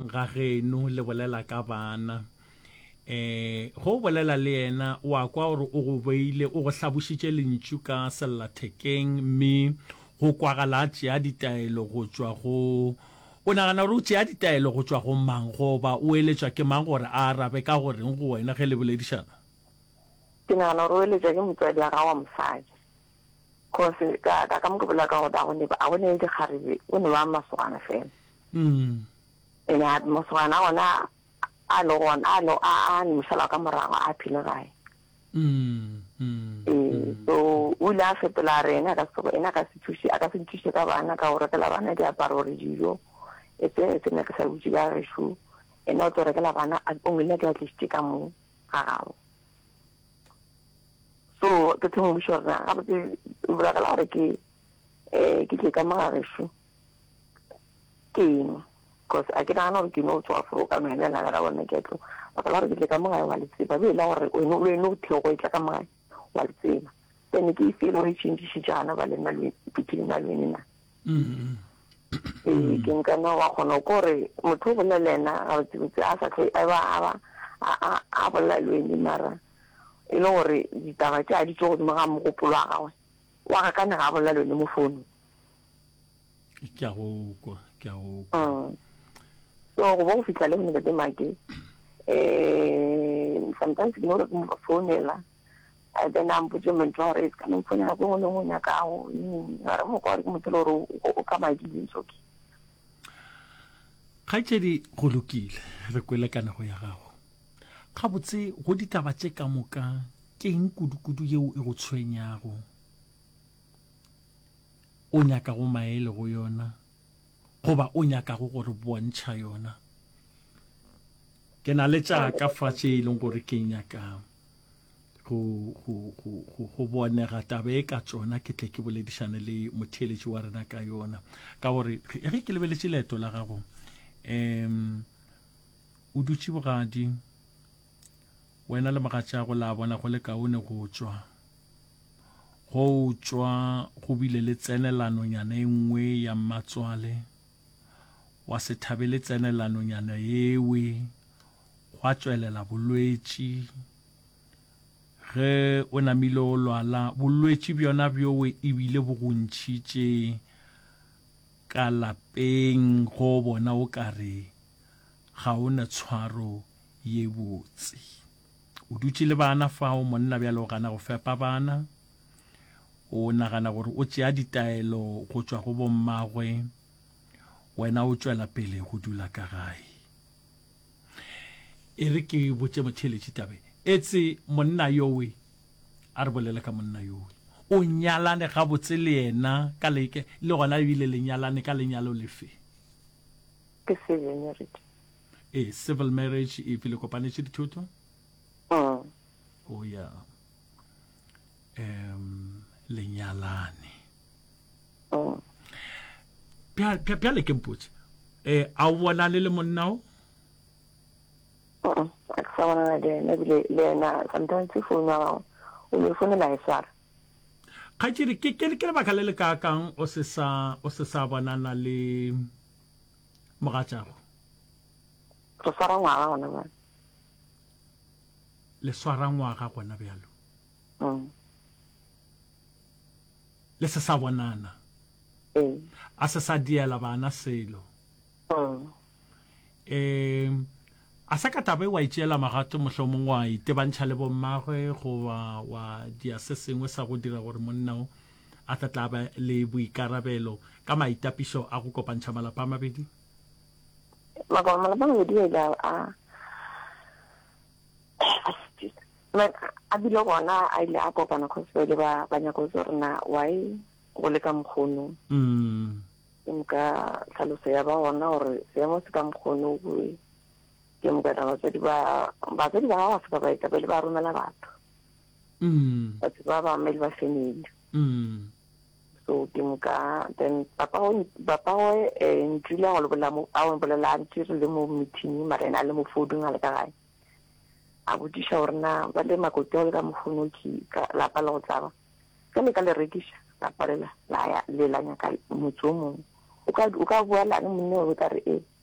ga geno le bolela ka bana go bolela le yena wa kwa gore o go beile o go hlabušitše lentšu ka sellathekeng mme go kwagala tšea ditaelo go tšwa go o nagana gore o tšea ditaelo go tšwa go mang goba o eletswa ke mang gore a arabe ka goreng go wena ge le boledišana ke nagana gore o eletswa ke motswadi wa gago wa mosadi cause ka mokopela ka gore a bone dikgarebe o ne ba masogana fela ene masogana ona a le gona a mošala ka morago a phile gae so o ile a fetola re ena ka se thuše ka bana ka go rekela bana diaparo gore dijo e ne ke sa botse ka gešo ene o tlo rekela bana o ngwene ke a tlisitše ka mo ga gago so ke thengmoše gore na gabotse o borakela gore ke tle ka mo ga gešo ke eng because a ke nagana gore ke no tswa foro ka noelela ka bone ke tlo baka la gore ke tle ka mo gae wa letseba beela gore wene o thego e tla ka mo gae wa letseba then ke feel gore e changišitše gana ba lena pitleng ba lwene na ke nkana wa kgona kore motho o bolela ena gabotsebotse a sa tlhe a bolela lwene mara e le gore ditaba tše a di tse godimo ga mogopolo wa gagwe wa ga kane ga a bolela lwene mo founung ke a go kwa so go bo go fitlha le go ntate make sometimes ke no re ke mo founela then a mpotse motho gore e se ka mfounela ko ngwe le ngwe nyakago gare mo kwa gore ke motho le gore o ka madileng soke kgaitsedi go lokile re kwele kanego ya gago ga botse go ditaba tše ka moka ke eng kudu yeo e go tshwenyago o nyaka go maele go yona goba o nyaka go gore bontšha yona ke na le tša ka fatše e leng gore ke nyaka go bonega taba e ka tsona ke tle ke boledišane le motheeletši wa rena ka yona ka gore ge ke lebeletše leeto la gago o dutše bogadi wena le mogatšago la bona go le kaone go tswa go bile le tsenelanonyana e nngwe ya mmatswale wa se thabele tsenelanonyana yewe go a tswelela bolwetši ge o namile o lwala bolwetši bjona bjowe ebile bo go ntšhitše ka lapeng go bona o ka re ga o na tshwaro ye botse o dutše le bana fao monna bjale o gana go fepa bana o nagana gore o tšea ditaelo go tšwa go bommagwe wena o tšwela pele go dula ka gae e re ke botse motheeletši tabe etse monna yowe a re bolele ka monna yowe o nyalane ga botse le yena ka leke le gona ebile le nyalane ka lenyalo lefe ke civil marriage civil marriage e pele kopanetše dithoto o ya lenyalane pjale ke mpotse a o bona le monnao a ke sa bonana le ena ebile le ena sometimes founu ya gago o ne founela e swara kgaitsedi ke lebaka le le ka kang o se sa bonana le mogatšago re swara ngwaga gona bana le swara ngwaga gona bjalo le se sa bonana a se sa diela bana selo a sa ka tabe wa itšeela magato mohlomong wa itebantšha le bommagwe goba wa dia se sengwe sa go dira gore monnao a tla ba le boikarabelo ka maitapišo a go kopantšha malapa a mabedi malapa a mabedi a bile gona a ile a kopana cause ba ile ba nyaka go rena why go le ka mokgono nka tlhaloso ya ba gona gore seemo se ka mokgono bue ke mokana batswadi ba ga ba ba etapele ba romela batho batho ba ba mele ba family so ke moka then papa o ntrile go le bolela a ntire le mo meeting marena le mo foodung a le ka gae a botiša gore na ba le makoti a le ka mofono ke lapa le go tlaba ka le ka le rekiša lapa le la nyaka motho o mongwe o ka bua la ne monne o ka re